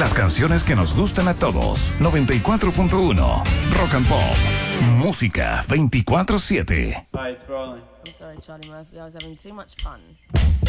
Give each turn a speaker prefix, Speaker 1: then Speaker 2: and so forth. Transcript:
Speaker 1: Las canciones que nos gustan a todos. 94.1 Rock and Pop. Música 24/7.
Speaker 2: Hi, it's rolling.
Speaker 3: I'm sorry, Charlie Murphy. I was having too much fun.